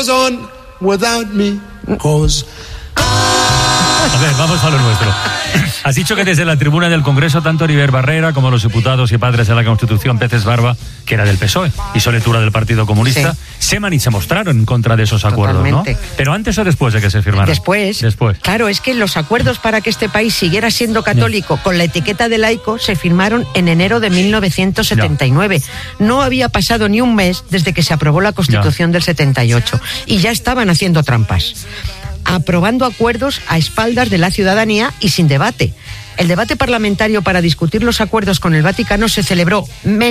A ver, vamos a lo nuestro. Has dicho que desde la tribuna del Congreso, tanto Heribert Barrera como los diputados y padres de la Constitución, Peces Barba, que era del PSOE, y Soletura del Partido Comunista, se mostraron en contra de esos acuerdos, totalmente, ¿no? Pero antes o después de que se firmaran. Después. Claro, es que los acuerdos para que este país siguiera siendo católico con la etiqueta de laico se firmaron en enero de 1979. No había pasado ni un mes desde que se aprobó la Constitución del 78 y ya estaban haciendo trampas, aprobando acuerdos a espaldas de la ciudadanía y sin debate. El debate parlamentario para discutir los acuerdos con el Vaticano se celebró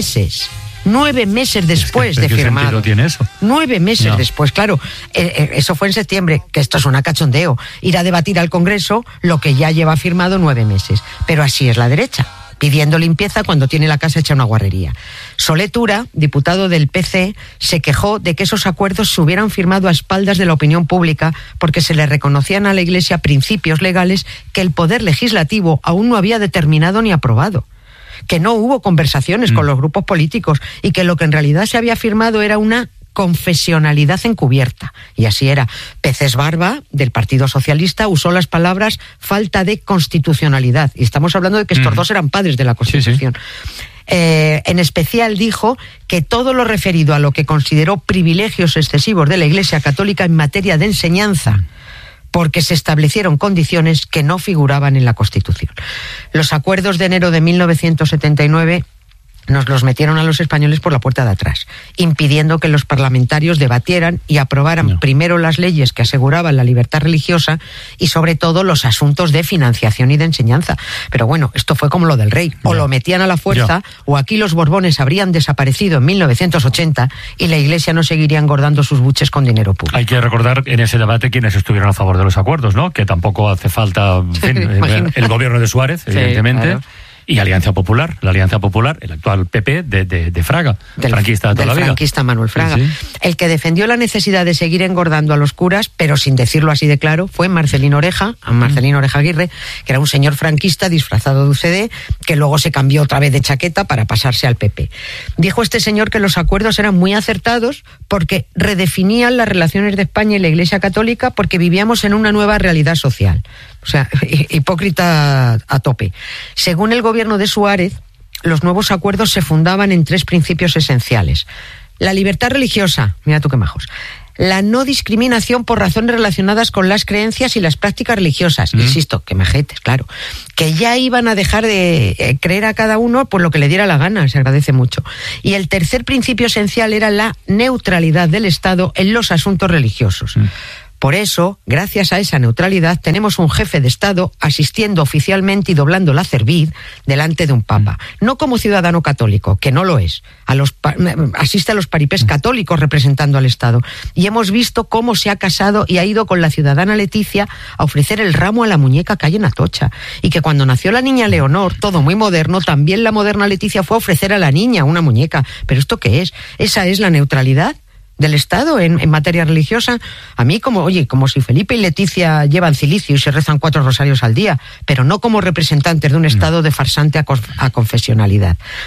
9 meses después de firmar. ¿Qué sentido tiene eso? 9 meses después, claro. Eso fue en septiembre, que esto es una cachondeo. Ir a debatir al Congreso lo que ya lleva firmado 9 meses. Pero así es la derecha, pidiendo limpieza cuando tiene la casa hecha una guarrería. Soletura, diputado del PC, se quejó de que esos acuerdos se hubieran firmado a espaldas de la opinión pública porque se le reconocían a la Iglesia principios legales que el Poder Legislativo aún no había determinado ni aprobado, que no hubo conversaciones con los grupos políticos y que lo que en realidad se había firmado era una confesionalidad encubierta. Y así era. Peces Barba, del Partido Socialista, usó las palabras falta de constitucionalidad. Y estamos hablando de que estos dos eran padres de la Constitución. En especial dijo que todo lo referido a lo que consideró privilegios excesivos de la Iglesia Católica en materia de enseñanza, porque se establecieron condiciones que no figuraban en la Constitución. Los acuerdos de enero de 1979 nos los metieron a los españoles por la puerta de atrás, impidiendo que los parlamentarios debatieran y aprobaran primero las leyes que aseguraban la libertad religiosa y sobre todo los asuntos de financiación y de enseñanza. Pero bueno, esto fue como lo del rey, o lo metían a la fuerza o aquí los Borbones habrían desaparecido en 1980 y la Iglesia no seguiría engordando sus buches con dinero público. Hay que recordar en ese debate quiénes estuvieron a favor de los acuerdos, ¿no? Que tampoco hace falta, en fin, el gobierno de Suárez, evidentemente. Claro. Y Alianza Popular, el actual PP de Fraga, franquista de toda la vida. Franquista Manuel Fraga. Sí. El que defendió la necesidad de seguir engordando a los curas, pero sin decirlo así de claro, fue Marcelino Oreja Aguirre, que era un señor franquista disfrazado de UCD, que luego se cambió otra vez de chaqueta para pasarse al PP. Dijo este señor que los acuerdos eran muy acertados porque redefinían las relaciones de España y la Iglesia Católica porque vivíamos en una nueva realidad social. O sea, hipócrita a tope. Según el gobierno de Suárez, los nuevos acuerdos se fundaban en 3 principios esenciales. La libertad religiosa, mira tú qué majos. La no discriminación por razones relacionadas con las creencias y las prácticas religiosas. Insisto, que majetes, claro. Que ya iban a dejar de creer a cada uno por lo que le diera la gana, se agradece mucho. Y el tercer principio esencial era la neutralidad del Estado en los asuntos religiosos. Por eso, gracias a esa neutralidad, tenemos un jefe de Estado asistiendo oficialmente y doblando la cerviz delante de un papa. No como ciudadano católico, que no lo es. Asiste a los paripés católicos representando al Estado. Y hemos visto cómo se ha casado y ha ido con la ciudadana Leticia a ofrecer el ramo a la muñeca que hay en Atocha. Y que cuando nació la niña Leonor, todo muy moderno, también la moderna Leticia fue a ofrecer a la niña una muñeca. ¿Pero esto qué es? ¿Esa es la neutralidad del Estado en materia religiosa? A mí como si Felipe y Leticia llevan cilicio y se rezan 4 rosarios al día, pero no como representantes de un Estado de farsante a confesionalidad.